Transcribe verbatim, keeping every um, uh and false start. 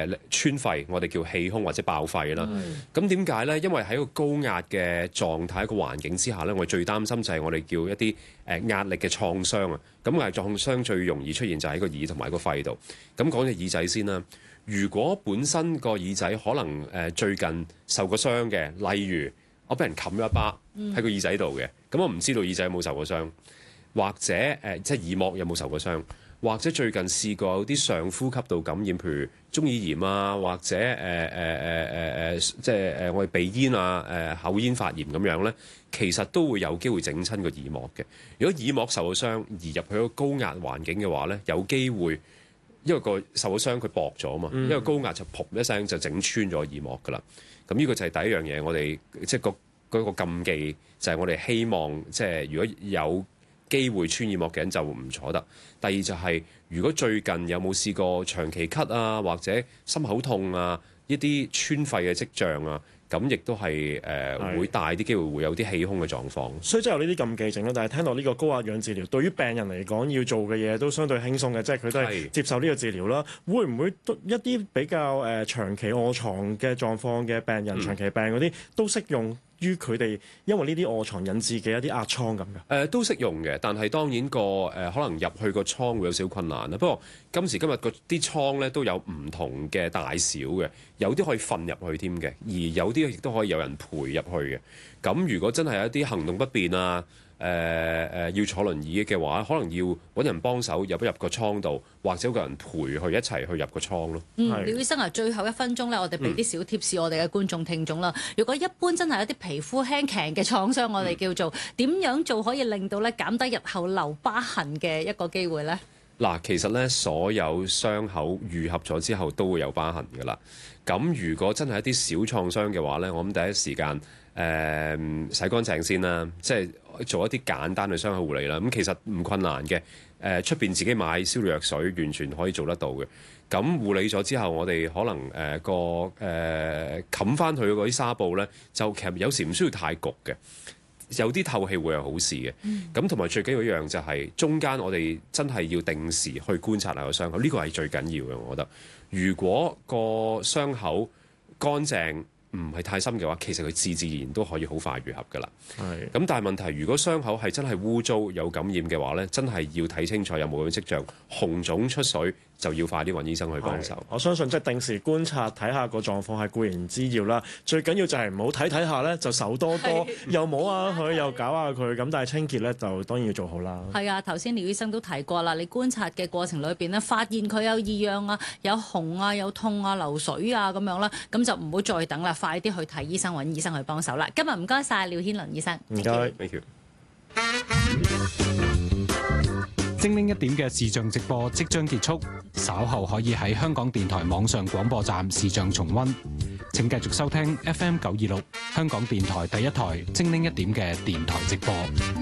誒穿肺，我哋叫氣胸或者爆肺啦。咁點解咧？因為喺個高壓嘅狀態一個環境之下咧，我哋最擔心就係我哋叫一啲誒壓力嘅創傷啊。咁壓力創傷最容易出現就喺個耳同埋個肺度。咁講隻耳仔先啦。如果本身個耳仔可能誒最近受過傷嘅，例如我俾人冚咗一巴喺個耳仔度嘅，咁我唔知道耳仔有冇受過傷，或者誒、呃、即係耳膜有冇受過傷，或者最近試過有啲上呼吸道感染，譬如中耳炎啊，或者誒誒誒誒誒即係誒我哋鼻咽啊、誒、呃、口咽發炎咁樣咧，其實都會有機會整親個耳膜嘅。如果耳膜受咗傷而入去一個高壓環境嘅話咧，有機會。因為個受咗傷佢薄咗嘛，因為高壓就噗一聲就整穿咗耳膜㗎啦。咁呢個就係第一樣嘢，我哋即係個嗰個禁忌就係我哋希望即係如果有機會穿耳膜嘅人就唔坐得。第二就係如果最近有冇試過長期咳啊，或者心口痛啊，一啲穿肺嘅跡象啊。咁亦都係誒、呃、會大啲機會會有啲氣胸嘅狀況， 所以真係有呢啲禁忌症啦。但係聽到呢個高壓氧治療對於病人嚟講要做嘅嘢都相對輕鬆嘅，即係佢都係接受呢個治療啦。會唔會一啲比較誒、呃、長期臥床嘅狀況嘅病人、嗯、長期病嗰啲都適用於佢哋，因為呢啲臥床引致嘅一啲壓瘡咁嘅？誒、 呃、都適用嘅，但係當然個誒、呃、可能入去個瘡會有少少困難啦。不過今時今日個啲瘡咧都有唔同嘅大小嘅，有啲可以瞓入去添嘅，而有啲亦都可以有人陪入去嘅。咁如果真係有一啲行動不便啊，誒、呃、誒、呃、要坐輪椅嘅話，可能要揾人幫手入一入個瘡度，或者有個人陪佢一齊去入個瘡咯。 嗯，廖醫生啊，最後一分鐘咧，我哋俾啲小貼士我哋嘅觀眾聽眾啦。如果一般真係有啲皮膚輕強嘅創傷，我哋叫做點樣做可以令到咧減低日後留疤痕嘅一個機會咧？ 嗱，其實咧所有傷口愈合咗之後都會有疤痕㗎啦。咁如果真係一啲小創傷嘅話咧，我諗第一時間誒、呃、洗乾淨先啦，即係做一啲簡單嘅傷口護理啦。咁其實唔困難嘅，誒出邊自己買消毒藥水完全可以做得到嘅。咁護理咗之後，我哋可能誒、呃、個誒冚翻佢嗰啲紗布咧，就其實有時唔需要太焗嘅。有啲透氣會係好事嘅，咁同埋最緊要一樣就係中間我哋真係要定時去觀察下個傷口，呢個係最緊要嘅。我覺得，如果個傷口乾淨唔係太深嘅話，其實佢自自然都可以好快愈合㗎啦。係。咁但係問題，如果傷口係真係污糟有感染嘅話咧，真係要睇清楚有冇嘅跡象，紅腫出水就要快啲揾醫生去幫手。 我相信即係定時觀察睇下個狀況係固然之要啦，最緊要就係唔好睇睇下咧就手多多，又摸下佢又搞下佢，咁但係清潔咧就當然要做好啦。係啊，頭先廖醫生都提過啦，你觀察嘅過程裏邊咧，發現佢有異樣啊，有紅啊，有痛啊，流水啊咁樣啦，咁就唔好再等啦，快啲去睇醫生，揾醫生去幫手啦。今日唔該晒廖軒倫醫生， 唔該。 Thank you。 精靈一點嘅視像直播即將結束，稍後可以喺香港電台網上廣播站視像重溫。請繼續收聽 F M 九二六香港電台第一台精靈一點嘅電台直播。